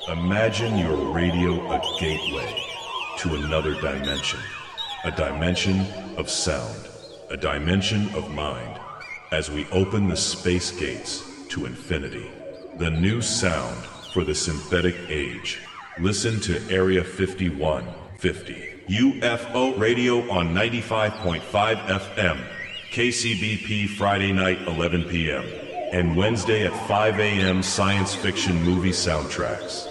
Imagine your radio a gateway to another dimension. A dimension of sound. A dimension of mind. As we open the space gates to infinity. The new sound for the synthetic age. Listen to Area 5150. UFO Radio on 95.5 FM. KCBP Friday night 11 p.m. and Wednesday at 5 a.m. science fiction movie soundtracks.